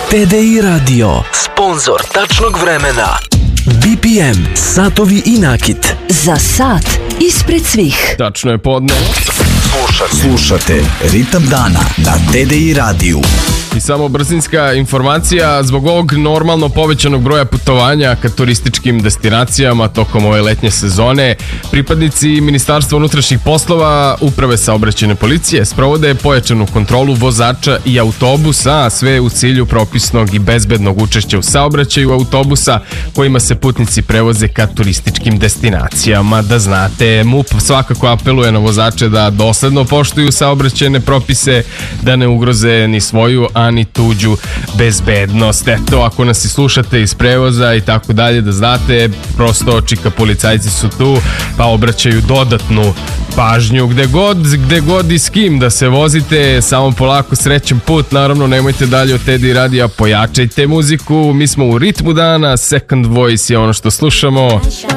TDI Radio, sponzor tačnog vremena. BPM, satovi i nakit. Za sat ispred svih. Tačno je podne. Slušate Ritam dana na TDI radiju. I samo brzinska informacija, zbog ovog normalno povećanog broja putovanja ka turističkim destinacijama tokom ove letnje sezone, pripadnici Ministarstva unutrašnjih poslova, Uprave saobraćajne policije sprovode pojačanu kontrolu vozača i autobusa, a sve u cilju propisnog i bezbednog učešća u saobraćaju autobusa kojima se putnici prevoze ka turističkim destinacijama. Da znate, MUP svakako apeluje na vozače da dosledno poštuju saobraćajne propise, da ne ugroze ni svoju, a ni tuđu bezbednost. Eto, ako nas i slušate iz prevoza i tako dalje, da znate, prosto čika policajci su tu, pa obraćaju dodatnu pažnju gde god i s kim da se vozite, samo polako, srećan put. Naravno, nemojte dalje od TDI radija, pojačajte muziku, mi smo u ritmu dana, Second Voice je ono što slušamo.